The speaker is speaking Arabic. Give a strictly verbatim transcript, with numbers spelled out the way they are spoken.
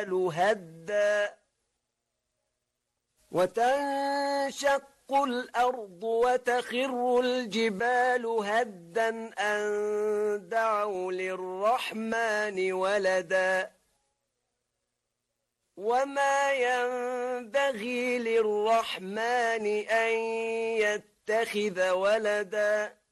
الجبال هدا وتنشق الأرض وتخر الجبال هدا أن دعوا للرحمن ولدا وما ينبغي للرحمن أن يتخذ ولدا